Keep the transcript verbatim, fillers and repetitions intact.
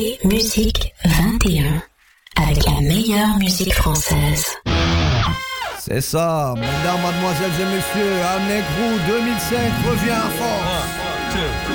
Musique vingt et un, avec la meilleure musique française. C'est ça, mesdames, mademoiselles et messieurs, Amnegrou deux mille cinq revient à force.